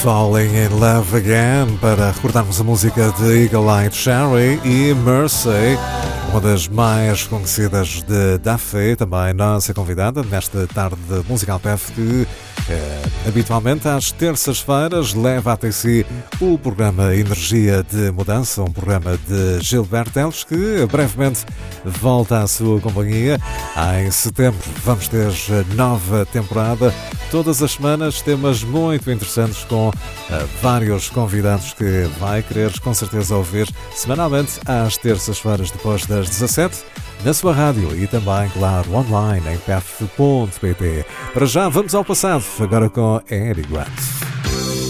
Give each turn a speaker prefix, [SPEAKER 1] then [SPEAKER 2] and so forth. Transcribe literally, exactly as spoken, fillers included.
[SPEAKER 1] Falling in Love Again, para recordarmos a música de Eagle Eye Cherry e Mercy, uma das mais conhecidas de Duffy, também nossa convidada nesta tarde de Musical Path, que eh, habitualmente às terças-feiras leva até si o programa Energia de Mudança, um programa de Gilberto Teles, que brevemente volta à sua companhia. Em setembro vamos ter nova temporada, todas as semanas temas muito interessantes com uh, vários convidados que vai querer com certeza ouvir semanalmente às terças-feiras depois das dezassete na sua rádio e também, claro, online em path ponto pt. Para já vamos ao passado, agora com Eddie Grant.